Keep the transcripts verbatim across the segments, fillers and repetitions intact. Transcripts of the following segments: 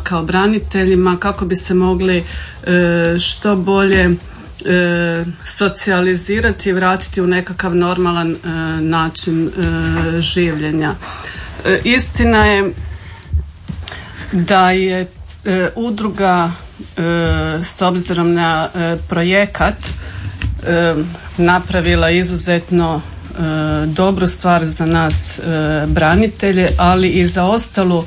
kao braniteljima kako bi se mogli što bolje socijalizirati i vratiti u nekakav normalan način življenja. Istina je da je udruga s obzirom na projekat napravila izuzetno dobru stvar za nas branitelje, ali i za ostalu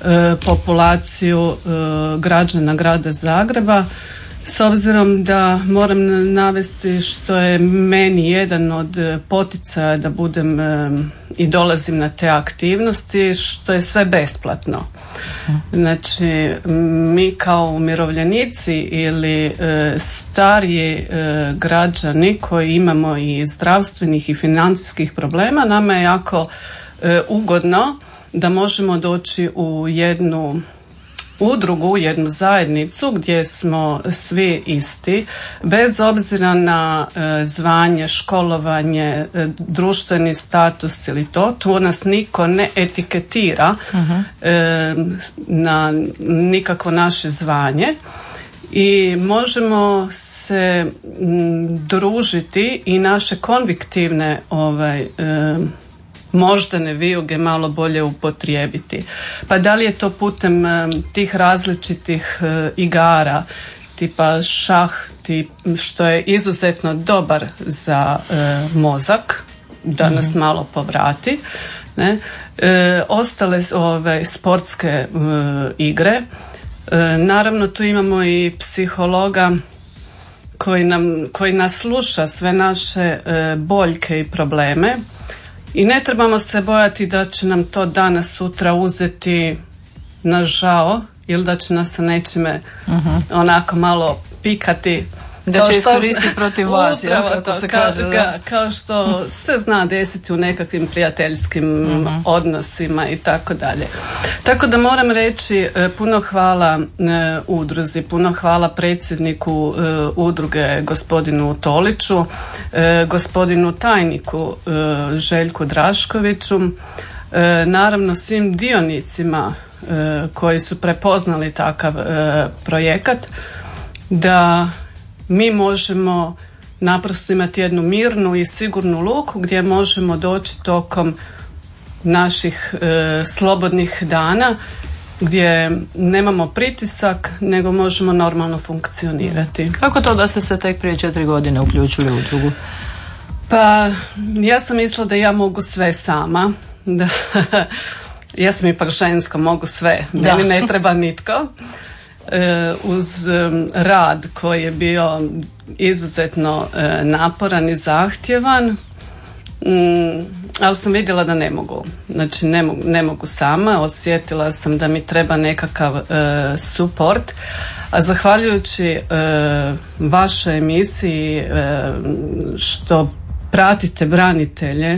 populaciju građana grada Zagreba, s obzirom da moram navesti što je meni jedan od poticaja da budem i dolazim na te aktivnosti, što je sve besplatno. Znači, mi kao umirovljenici ili e, stariji e, građani koji imamo i zdravstvenih i financijskih problema, nama je jako e, ugodno da možemo doći u jednu udrugu, jednu zajednicu gdje smo svi isti, bez obzira na e, zvanje, školovanje, e, društveni status ili to. Tu nas niko ne etiketira uh-huh. e, na nikakvo naše zvanje i možemo se m, družiti i naše konviktivne ovaj, e, moždane vijuge malo bolje upotrijebiti. Pa da li je to putem e, tih različitih e, igara, tipa šah, tip, što je izuzetno dobar za e, mozak, da nas mm-hmm. malo povrati. Ne? E, ostale ove sportske e, igre. E, naravno tu imamo i psihologa koji, nam, koji nas sluša sve naše e, boljke i probleme. I ne trebamo se bojati da će nam to danas sutra uzeti na žao ili da će nas sa nečime uh-huh. onako malo pikati. Da će iskoristiti protiv vas, ja, kako to, se kao, kaže. Ga, kao što se zna desiti u nekakvim prijateljskim uh-huh. odnosima i tako dalje. Tako da moram reći puno hvala e, udruzi, puno hvala predsjedniku e, udruge gospodinu Toliću, e, gospodinu tajniku e, Željku Draškoviću, e, naravno svim dionicima e, koji su prepoznali takav e, projekat, da mi možemo naprosto imati jednu mirnu i sigurnu luku gdje možemo doći tokom naših e, slobodnih dana, gdje nemamo pritisak, nego možemo normalno funkcionirati. Kako to da ste se tek prije četiri godine uključili u udrugu? Pa ja sam mislila da ja mogu sve sama. Da, ja sam ipak žensko, mogu sve. Da. Meni ne treba nitko. Uz rad koji je bio izuzetno naporan i zahtjevan, ali sam vidjela da ne mogu. Znači ne mogu, ne mogu sama, osjetila sam da mi treba nekakav support, a zahvaljujući vašoj emisiji što pratite branitelje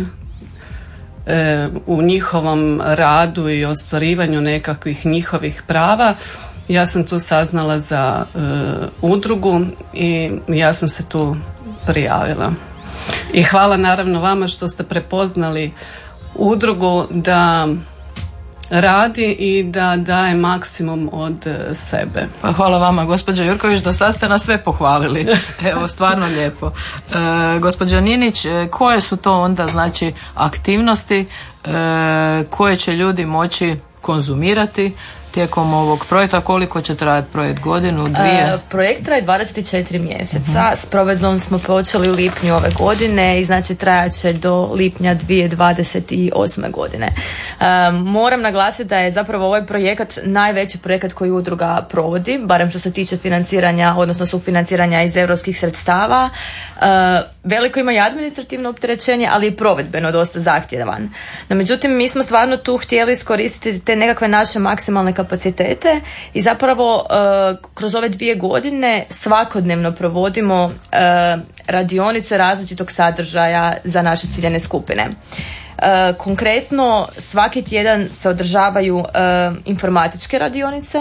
u njihovom radu i ostvarivanju nekakvih njihovih prava, ja sam tu saznala za uh, udrugu i ja sam se tu prijavila. I hvala naravno vama što ste prepoznali udrugu da radi i da daje maksimum od sebe. Pa hvala vama, gospođo Jurković, do sad ste nas sve pohvalili. Evo, stvarno lijepo. E, gospođo Ninić, koje su to onda znači aktivnosti e, koje će ljudi moći konzumirati tijekom ovog projekta? Koliko će trajati projekt? Godinu, dvije? E, projekt traje dvadeset četiri mjeseca. Uh-huh. S provedbom smo počeli u lipnju ove godine i znači trajat će do lipnja dvije tisuće dvadeset osme godine. E, moram naglasiti da je zapravo ovaj projekat najveći projekat koji udruga provodi, barem što se tiče financiranja, odnosno sufinanciranja iz europskih sredstava. E, veliko ima i administrativno opterećenje, ali i provedbeno dosta zahtjevan. No međutim, mi smo stvarno tu htjeli iskoristiti te nekakve naše maksimalne kapacitete i zapravo uh, kroz ove dvije godine svakodnevno provodimo uh, radionice različitog sadržaja za naše ciljane skupine. E, konkretno svaki tjedan se održavaju e, informatičke radionice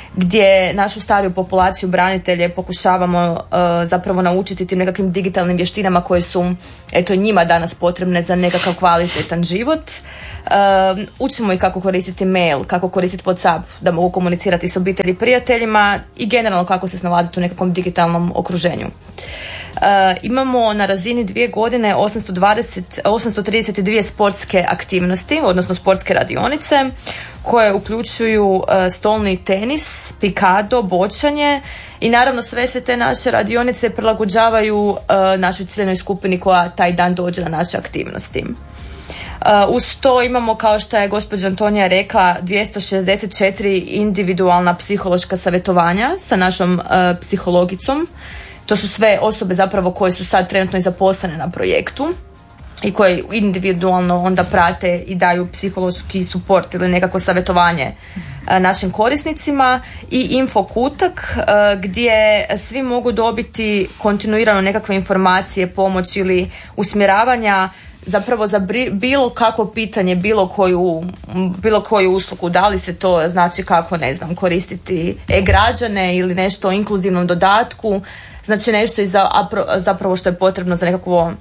gdje našu stariju populaciju branitelje pokušavamo e, zapravo naučiti tim nekakvim digitalnim vještinama koje su eto njima danas potrebne za nekakav kvalitetan život. E, učimo ih kako koristiti mail, kako koristiti WhatsApp da mogu komunicirati s obitelji i prijateljima i generalno kako se snalaziti u nekakvom digitalnom okruženju. Uh, imamo na razini dvije godine osamsto dvadeset, osamsto trideset dvije sportske aktivnosti, odnosno sportske radionice koje uključuju uh, stolni tenis, pikado, bočanje i naravno sve se te naše radionice prilagođavaju uh, našoj ciljanoj skupini koja taj dan dođe na naše aktivnosti. Uh, uz to imamo, kao što je gospođa Antonija rekla, dvjesto šezdeset četiri individualna psihološka savjetovanja sa našom uh, psihologicom. To su sve osobe zapravo koje su sad trenutno i zaposlene na projektu i koje individualno onda prate i daju psihološki suport ili nekako savjetovanje našim korisnicima, i infokutak gdje svi mogu dobiti kontinuirano nekakve informacije, pomoć ili usmjeravanja zapravo za bilo kakvo pitanje, bilo koju, bilo koju uslugu, da li se to znači kako, ne znam, koristiti e-građane ili nešto o inkluzivnom dodatku, znači nešto i za, zapravo što je potrebno za nekakvo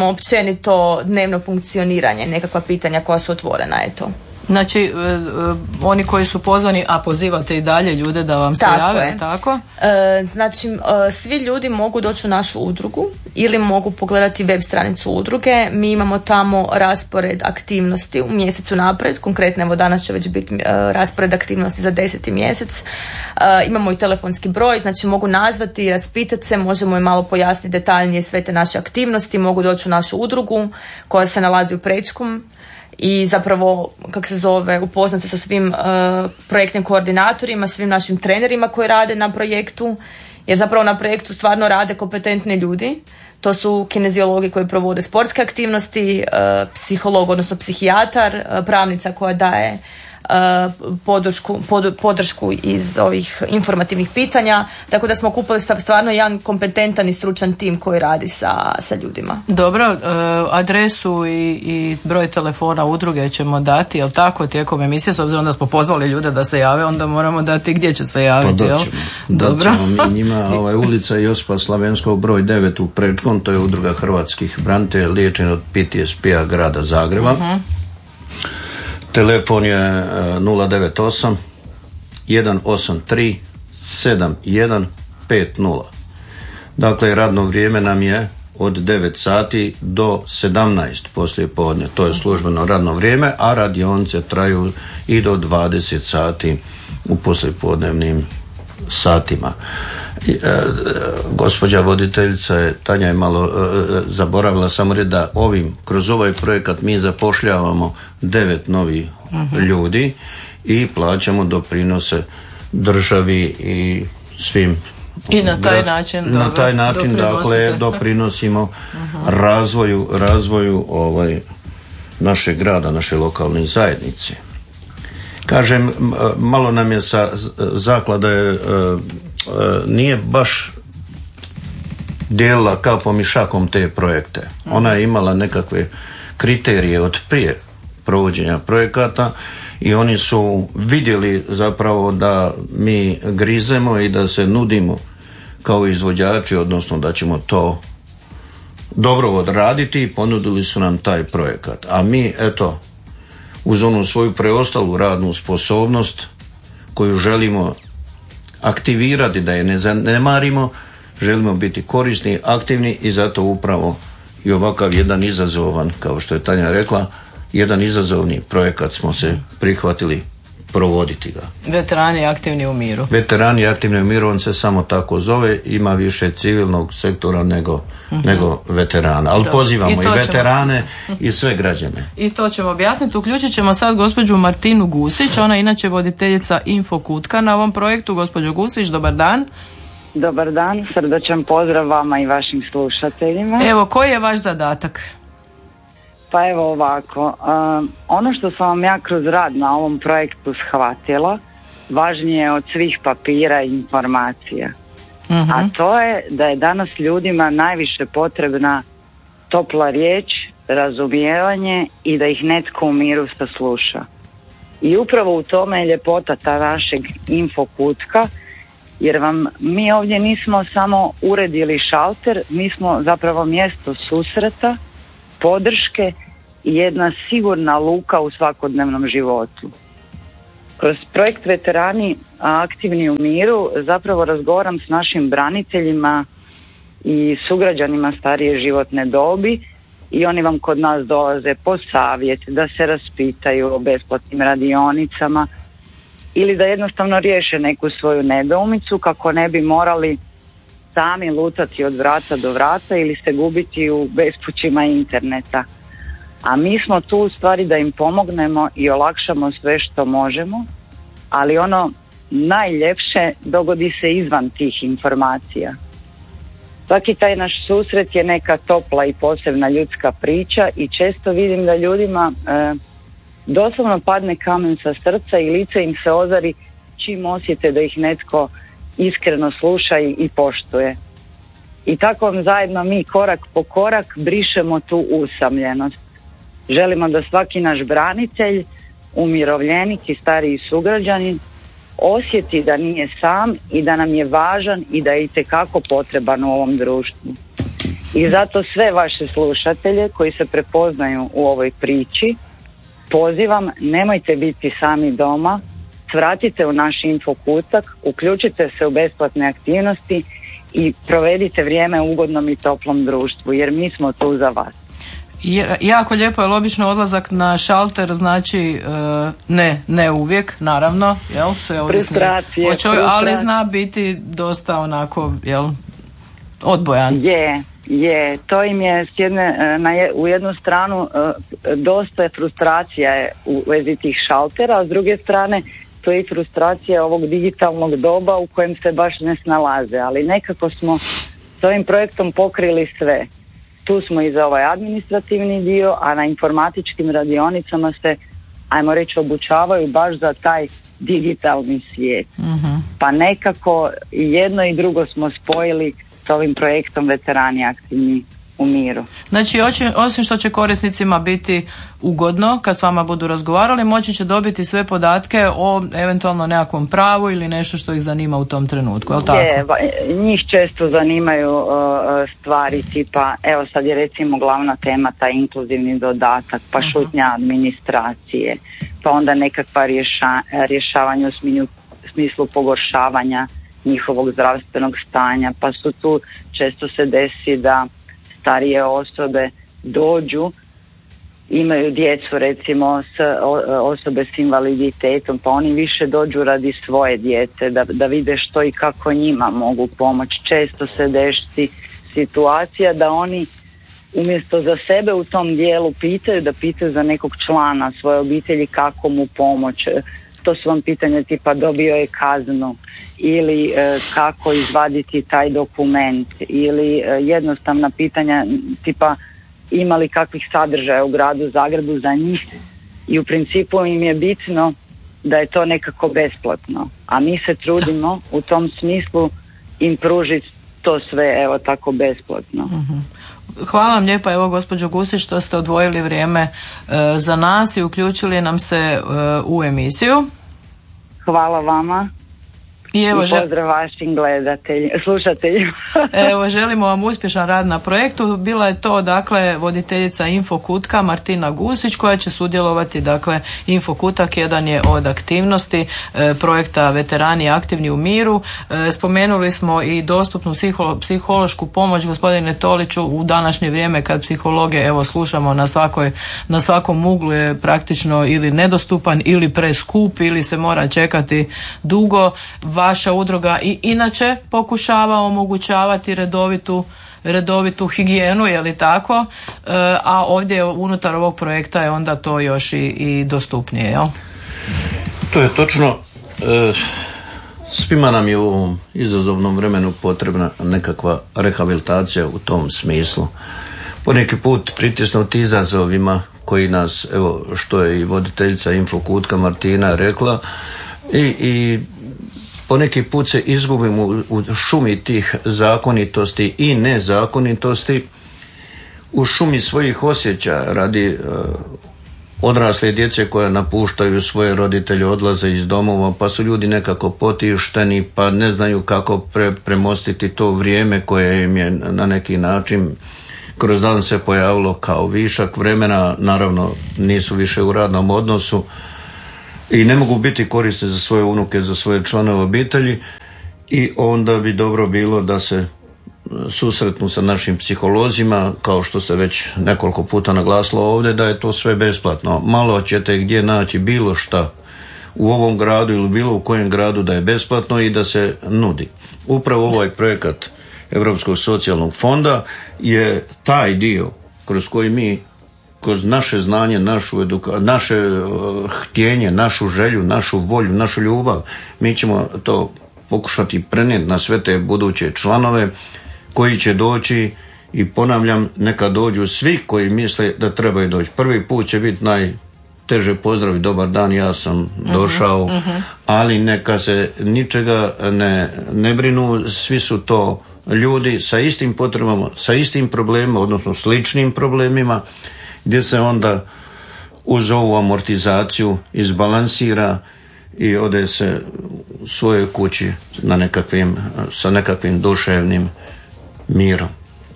općenito dnevno funkcioniranje, nekakva pitanja koja su otvorena, eto. Znači, e, e, oni koji su pozvani, a pozivate i dalje ljude da vam se tako jave, je. tako? E, znači, e, svi ljudi mogu doći u našu udrugu ili mogu pogledati web stranicu udruge. Mi imamo tamo raspored aktivnosti u mjesecu naprijed. Konkretno, evo danas će već biti e, raspored aktivnosti za deseti mjesec. E, imamo i telefonski broj, znači mogu nazvati i raspitati se, možemo i malo pojasniti detaljnije sve te naše aktivnosti, mogu doći u našu udrugu koja se nalazi u Prečkom i zapravo, kako se zove, upoznat se sa svim uh, projektnim koordinatorima, svim našim trenerima koji rade na projektu, jer zapravo na projektu stvarno rade kompetentni ljudi. To su kineziologi koji provode sportske aktivnosti, uh, psiholog, odnosno psihijatar, uh, pravnica koja daje podršku, pod, podršku iz ovih informativnih pitanja, tako da smo kupili stvarno jedan kompetentan i stručan tim koji radi sa, sa ljudima. Dobro, adresu i, i broj telefona udruge ćemo dati, jel tako, tijekom emisije, s obzirom da smo pozvali ljude da se jave, onda moramo dati gdje će se javiti, jel? Dobro. Mi njima, ovaj, ulica Josipa Slavenskog broj devet u Prečkom, to je udruga hrvatskih branitelja liječenih od P T S P-a grada Zagreba. Uh-huh. Telefon je nula devet osam jedan osam tri sedam jedan pet nula. Dakle, radno vrijeme nam je od devet sati do sedamnaest poslije podne. To je službeno radno vrijeme, a radionice traju i do dvadeset sati u poslijepodnevnim satima. E, e, gospođa voditeljica je, Tanja je malo e, zaboravila samo reći da ovim, kroz ovaj projekat mi zapošljavamo devet novih uh-huh. ljudi i plaćamo doprinose državi i svim. I na taj način, na taj način dakle doprinosimo uh-huh. razvoju, razvoju ovaj, našeg grada, naše lokalne zajednice. Kažem, malo nam je sa zaklada je, nije baš dijelila kapom i šakom te projekte. Ona je imala nekakve kriterije od prije provođenja projekata i oni su vidjeli zapravo da mi grizemo i da se nudimo kao izvođači, odnosno da ćemo to dobro odraditi i ponudili su nam taj projekat. A mi, eto, uz onu svoju preostalu radnu sposobnost koju želimo aktivirati, da je ne zanemarimo, želimo biti korisni, aktivni i zato upravo i ovakav jedan izazovan, kao što je Tanja rekla, jedan izazovni projekat smo se prihvatili provoditi ga. Veterani aktivni u miru. Veterani aktivni u miru, on se samo tako zove, ima više civilnog sektora nego, uh-huh. nego veterana. Ali Dobro. pozivamo i, i veterane ćemo... i sve građane. I to ćemo objasniti. Uključit ćemo sad gospođu Martinu Gusić, ona je inače voditeljica Infokutka na ovom projektu. Gospođo Gusić, dobar dan. Dobar dan, srdačan pozdrav vama i vašim slušateljima. Evo, koji je vaš zadatak? Pa evo ovako, um, ono što sam vam ja kroz rad na ovom projektu shvatila, važnije od svih papira i informacija. Uh-huh. A to je da je danas ljudima najviše potrebna topla riječ razumijevanje i da ih netko u miru sasluša. I upravo u tome je ljepota ta našeg infokutka, jer vam mi ovdje nismo samo ured ili šalter, mi smo zapravo mjesto susreta, podrške i jedna sigurna luka u svakodnevnom životu. Kroz projekt Veterani aktivni u miru zapravo razgovaram s našim braniteljima i sugrađanima starije životne dobi i oni vam kod nas dolaze po savjet, da se raspitaju o besplatnim radionicama ili da jednostavno riješe neku svoju nedoumicu kako ne bi morali sami lutati od vrata do vrata ili se gubiti u bespućima interneta. A mi smo tu u stvari da im pomognemo i olakšamo sve što možemo, ali ono najljepše dogodi se izvan tih informacija. Svaki taj naš susret je neka topla i posebna ljudska priča i često vidim da ljudima e, doslovno padne kamen sa srca i lice im se ozari čim osjete da ih netko iskreno sluša i, i poštuje. I tako zajedno mi korak po korak brišemo tu usamljenost. Želimo da svaki naš branitelj, umirovljenik i stariji sugrađanin osjeti da nije sam i da nam je važan i da je itekako potreban u ovom društvu. I zato sve vaše slušatelje koji se prepoznaju u ovoj priči pozivam, nemojte biti sami doma, svratite u naš infokutak, uključite se u besplatne aktivnosti i provedite vrijeme u ugodnom i toplom društvu, jer mi smo tu za vas. Jako lijepo je, obično odlazak na šalter znači ne, ne uvijek, naravno, jel, sve ovisno, ali zna biti dosta onako, jel, odbojan. Je, je, to im je s jedne, na je, u jednu stranu dosta je frustracija je u vezi tih šaltera, a s druge strane to je i frustracija ovog digitalnog doba u kojem se baš ne snalaze, ali nekako smo s ovim projektom pokrili sve. Tu smo i za ovaj administrativni dio, a na informatičkim radionicama se, ajmo reći, obučavaju baš za taj digitalni svijet. Uh-huh. Pa nekako i jedno i drugo smo spojili s ovim projektom Veterani aktivni u miru. Znači, osim što će korisnicima biti ugodno kad s vama budu razgovarali, moći će dobiti sve podatke o eventualno nekakvom pravu ili nešto što ih zanima u tom trenutku, je li tako? Je, njih često zanimaju uh, stvari tipa, evo sad je recimo glavna tema taj inkluzivni dodatak, pa uh-huh. šutnja administracije, pa onda nekakva rješa, rješavanja u smislu, smislu pogoršavanja njihovog zdravstvenog stanja, pa su tu često se desi da starije osobe dođu, imaju djecu recimo s, osobe s invaliditetom, pa oni više dođu radi svoje djece, da, da vide što i kako njima mogu pomoći. Često se desi situacija da oni umjesto za sebe u tom dijelu pitaju, da pitaju za nekog člana svoje obitelji kako mu pomoći. To su vam pitanja tipa dobio je kaznu ili e, kako izvaditi taj dokument ili e, jednostavna pitanja tipa ima li kakvih sadržaja u gradu Zagrebu za njih i u principu im je bitno da je to nekako besplatno, a mi se trudimo u tom smislu im pružiti to sve evo tako besplatno. Uh-huh. Hvala vam lijepa, evo gospođo Gusić, što ste odvojili vrijeme e, za nas i uključili nam se e, u emisiju. Hvala vama. I, evo, I pozdrav vašim gledateljima, slušateljima. Evo, želimo vam uspješan rad na projektu. Bila je to, dakle, voditeljica Infokutka Martina Gusić, koja će sudjelovati, dakle, Infokutak jedan je od aktivnosti e, projekta Veterani aktivni u miru. E, spomenuli smo i dostupnu psiholo, psihološku pomoć, gospodine Toliću, u današnje vrijeme kad psihologe, evo, slušamo na svakoj, na svakom uglu je praktično ili nedostupan ili preskup ili se mora čekati dugo. Vaša udruga i inače pokušava omogućavati redovitu, redovitu higijenu, je li tako? E, a ovdje unutar ovog projekta je onda to još i, i dostupnije, jel? To je točno. E, svima nam je u ovom izazovnom vremenu potrebna nekakva rehabilitacija u tom smislu. Poneki put pritisnuti izazovima koji nas, evo što je i voditeljica Infokutka Martina rekla, i, i poneki put se izgubimo u šumi tih zakonitosti i nezakonitosti u šumi svojih osjećaja radi odrasle djece koja napuštaju svoje roditelje, odlaze iz domova, pa su ljudi nekako potišteni, pa ne znaju kako pre, premostiti to vrijeme koje im je na neki način kroz dan se pojavilo kao višak vremena, naravno nisu više u radnom odnosu i ne mogu biti korisni za svoje unuke, za svoje članove obitelji, i onda bi dobro bilo da se susretnu sa našim psiholozima, kao što se već nekoliko puta naglasilo ovdje, da je to sve besplatno. Malo ćete gdje naći bilo šta u ovom gradu ili bilo u kojem gradu da je besplatno i da se nudi. Upravo ovaj projekat Europskog socijalnog fonda je taj dio kroz koji mi, kroz naše znanje, našu eduka, naše uh, htjenje, našu želju, našu volju, našu ljubav, mi ćemo to pokušati prenijeti na sve te buduće članove koji će doći, i ponavljam, neka dođu svi koji misle da trebaju doći. Prvi put će biti najteže pozdravi, dobar dan, ja sam došao, uh-huh, uh-huh. ali neka se ničega ne, ne brinu, svi su to ljudi sa istim potrebama, sa istim problemima, odnosno sličnim problemima, gdje se onda uz ovu amortizaciju izbalansira i ode se u svojoj kući na nekakvim, sa nekakvim duševnim mirom.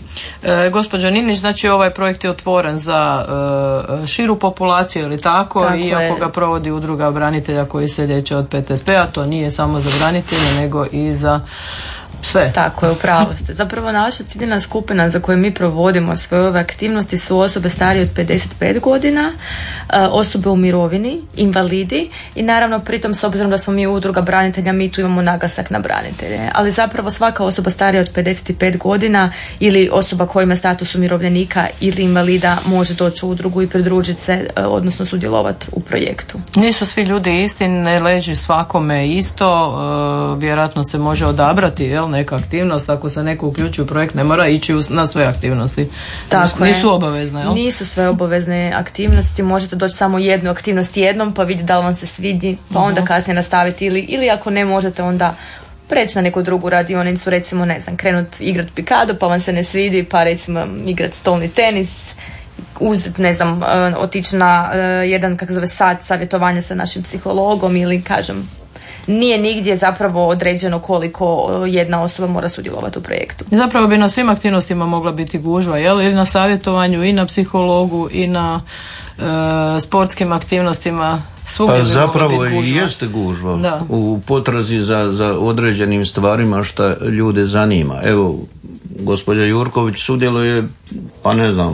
E, gospođa Ninić, znači ovaj projekt je otvoren za e, širu populaciju, ili tako, tako iako je. Ga provodi udruga branitelja koji se liječe od P T S P-a, to nije samo za branitelje nego i za sve. Tako je, upravo ste. Zapravo naša ciljna skupina za koju mi provodimo sve ove aktivnosti su osobe starije od pedeset pet godina, osobe u mirovini, invalidi, i naravno pritom, s obzirom da smo mi udruga branitelja, mi tu imamo naglasak na branitelje. Ali zapravo svaka osoba starija od pedeset pet godina ili osoba koja ima status umirovljenika ili invalida može doći u udrugu i pridružiti se, odnosno sudjelovati u projektu. Nisu svi ljudi isti, ne leži svakome isto, vjerojatno se može odabrati, jel, neka aktivnost, ako se neko uključi u projekt, ne mora ići na sve aktivnosti. Tako nisu je. obavezne, jel? Nisu sve obavezne aktivnosti, možete doći samo jednu aktivnost jednom pa vidjeti da li vam se svidi, pa uh-huh. onda kasnije nastaviti, ili, ili ako ne možete onda preći na neku drugu radionicu, recimo, ne znam, krenut igrat pikado pa vam se ne svidi, pa recimo igrat stolni tenis, uz, ne znam, otići na jedan, kako zove, sat savjetovanja sa našim psihologom, ili, kažem, nije nigdje zapravo određeno koliko jedna osoba mora sudjelovati u projektu. Zapravo bi na svim aktivnostima mogla biti gužva, jel? I na savjetovanju, i na psihologu, i na e, sportskim aktivnostima. Svugdje pa bi zapravo i jeste gužva da. U potrazi za, za određenim stvarima što ljude zanima. Evo, gospođa Jurković sudjeluje, pa ne znam...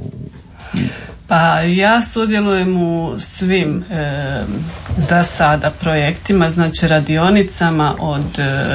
Pa ja sudjelujem u svim e, za sada projektima, znači radionicama od e,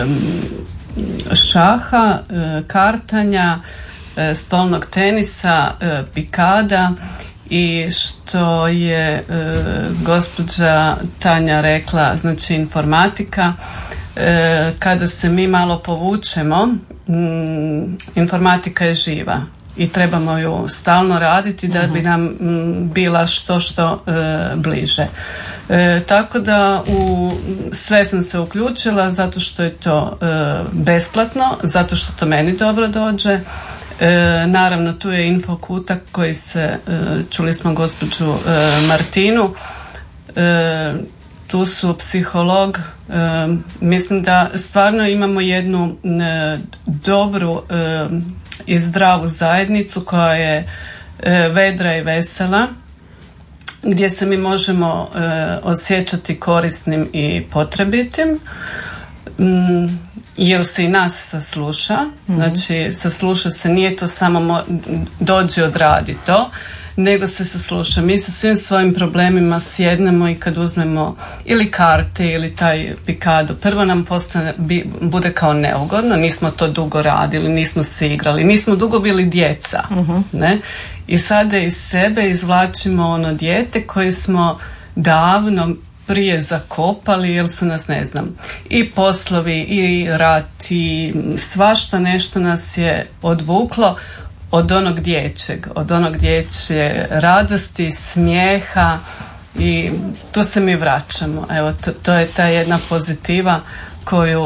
šaha, e, kartanja, e, stolnog tenisa, e, pikada, i što je e, gospođa Tanja rekla, znači informatika. E, kada se mi malo povučemo, m, informatika je živa i trebamo ju stalno raditi da bi nam m, bila što što e, bliže. E, tako da u sve sam se uključila zato što je to e, besplatno, zato što to meni dobro dođe. E, naravno tu je info kutak koji se, e, čuli smo gospođu e, Martinu, e, tu su psiholog, e, mislim da stvarno imamo jednu e, dobru e, i zdravu zajednicu koja je e, vedra i vesela, gdje se mi možemo e, osjećati korisnim i potrebitim, mm, jer se i nas sasluša, mm-hmm. znači sasluša se, nije to samo mo- dođi odradi to, nego se sasluša. Mi sa svim svojim problemima sjednemo i kad uzmemo ili karte ili taj pikado, prvo nam postane, bi, bude kao neugodno, nismo to dugo radili, nismo se igrali, nismo dugo bili djeca, uh-huh. ne? I sada iz sebe izvlačimo ono dijete koje smo davno prije zakopali, jer su nas, ne znam, i poslovi i rat i svašta nešto nas je odvuklo od onog dječjeg, od onog dječje radosti, smijeha, i tu se mi vraćamo. Evo, to, to je ta jedna pozitiva koju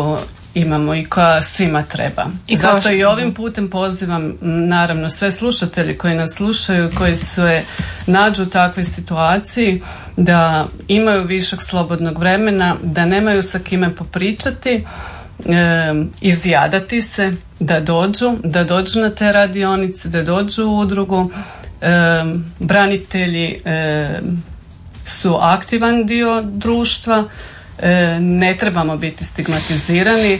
imamo i koja svima treba. I zato što... i ovim putem pozivam naravno sve slušatelji koji nas slušaju, koji se nađu u takvoj situaciji, da imaju višak slobodnog vremena, da nemaju sa kime popričati, e, izjadati se, da dođu, da dođu na te radionice, da dođu u udrugu. E, branitelji e, su aktivan dio društva, e, ne trebamo biti stigmatizirani.